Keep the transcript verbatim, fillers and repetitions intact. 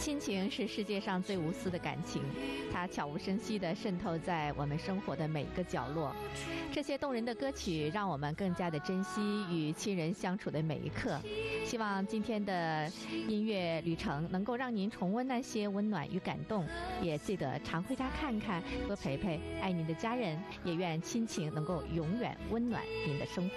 亲情是世界上最无私的感情，它悄无声息地渗透在我们生活的每一个角落。这些动人的歌曲让我们更加的珍惜与亲人相处的每一刻。希望今天的音乐旅程能够让您重温那些温暖与感动，也记得常回家看看，多陪陪爱您的家人，也愿亲情能够永远温暖您的生活。